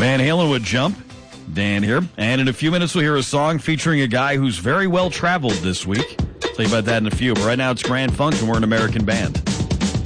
Van Halen would Jump. Dan here. And in a few minutes, we'll hear a song featuring a guy who's very well traveled this week. I'll tell you about that in a few. But right now, it's Grand Funk, and we're an American band.